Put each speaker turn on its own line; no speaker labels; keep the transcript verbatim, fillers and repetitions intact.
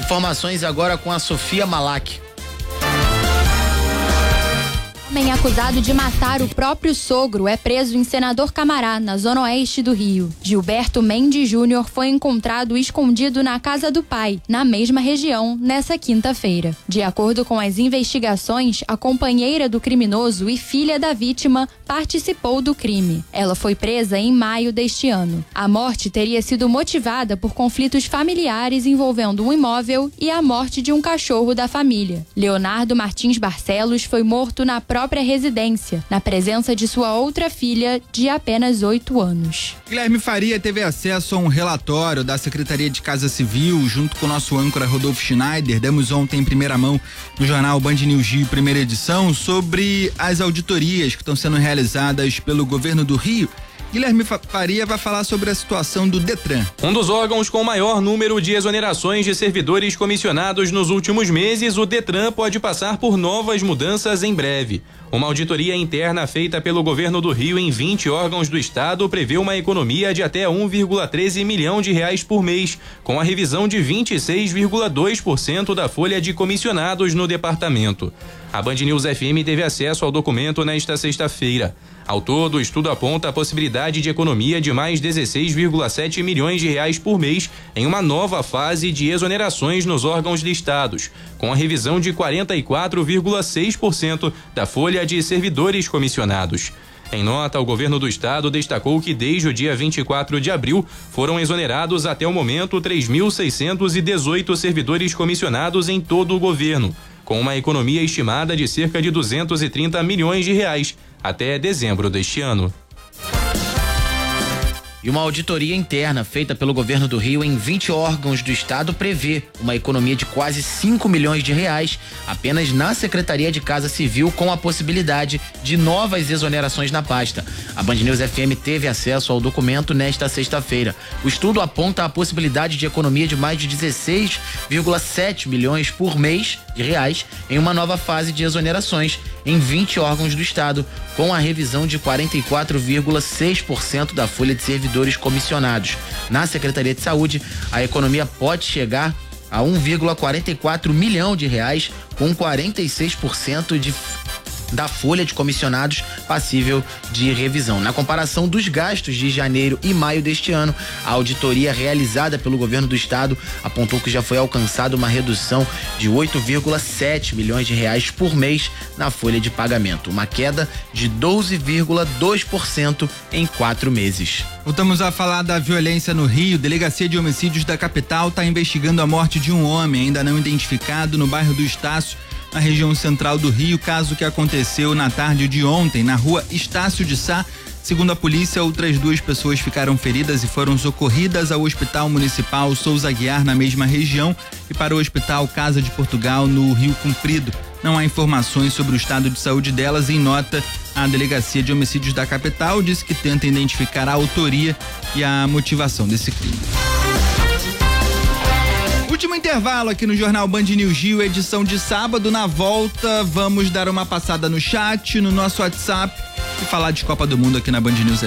Informações agora com a Sofia Malak.
Homem acusado de matar o próprio sogro é preso em Senador Camará, na zona oeste do Rio. Gilberto Mendes Júnior foi encontrado escondido na casa do pai, na mesma região, nessa quinta-feira. De acordo com as investigações, a companheira do criminoso e filha da vítima participou do crime. Ela foi presa em maio deste ano. A morte teria sido motivada por conflitos familiares envolvendo um imóvel e a morte de um cachorro da família. Leonardo Martins Barcelos foi morto na própria residência, na presença de sua outra filha, de apenas oito anos.
Guilherme Faria teve acesso a um relatório da Secretaria de Casa Civil, junto com o nosso âncora Rodolfo Schneider. Demos ontem em primeira mão no jornal Band News Rio, primeira edição, sobre as auditorias que estão sendo realizadas pelo governo do Rio. Guilherme Faria vai falar sobre a situação do Detran.
Um dos órgãos com maior número de exonerações de servidores comissionados nos últimos meses, o Detran pode passar por novas mudanças em breve. Uma auditoria interna feita pelo governo do Rio em vinte órgãos do estado prevê uma economia de até um vírgula treze milhão de reais por mês, com a revisão de vinte e seis vírgula dois por cento da folha de comissionados no departamento. A Band News F M teve acesso ao documento nesta sexta-feira. Ao todo, o estudo aponta a possibilidade de economia de mais dezesseis vírgula sete milhões de reais por mês em uma nova fase de exonerações nos órgãos listados, com a revisão de quarenta e quatro vírgula seis por cento da folha de servidores comissionados. Em nota, o governo do estado destacou que desde o dia vinte e quatro de abril foram exonerados até o momento três mil seiscentos e dezoito servidores comissionados em todo o governo, com uma economia estimada de cerca de duzentos e trinta milhões de reais até dezembro deste ano.
E uma auditoria interna feita pelo governo do Rio em vinte órgãos do estado prevê uma economia de quase cinco milhões de reais apenas na Secretaria de Casa Civil, com a possibilidade de novas exonerações na pasta. A Band News F M teve acesso ao documento nesta sexta-feira. O estudo aponta a possibilidade de economia de mais de dezesseis vírgula sete milhões por mês de reais em uma nova fase de exonerações em vinte órgãos do estado, com a revisão de quarenta e quatro vírgula seis por cento da folha de servidores comissionados. Na Secretaria de Saúde, a economia pode chegar a um vírgula quarenta e quatro milhão de reais, com quarenta e seis por cento de da folha de comissionados passível de revisão. Na comparação dos gastos de janeiro e maio deste ano, a auditoria realizada pelo governo do estado apontou que já foi alcançada uma redução de oito vírgula sete milhões de reais por mês na folha de pagamento, uma queda de doze vírgula dois por cento em quatro meses.
Voltamos a falar da violência no Rio. Delegacia de Homicídios da capital está investigando a morte de um homem ainda não identificado no bairro do Estácio, na região central do Rio, caso que aconteceu na tarde de ontem, na rua Estácio de Sá. Segundo a polícia, outras duas pessoas ficaram feridas e foram socorridas ao Hospital Municipal Souza Aguiar, na mesma região, e para o Hospital Casa de Portugal, no Rio Comprido. Não há informações sobre o estado de saúde delas. Em nota, a Delegacia de Homicídios da capital disse que tenta identificar a autoria e a motivação desse crime. Último intervalo aqui no Jornal Band News Rio, edição de sábado. Na volta, vamos dar uma passada no chat, no nosso WhatsApp e falar de Copa do Mundo aqui na Band News.